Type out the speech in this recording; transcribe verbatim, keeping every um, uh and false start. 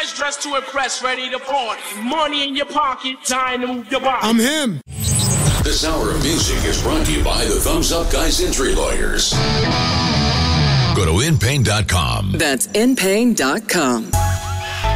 fresh, dressed to impress, ready to party. Money in your pocket, time to move your body. I'm him. This hour of music is brought to you by the Thumbs Up Guys Injury Lawyers. Go to in pain dot com. That's in pain dot com.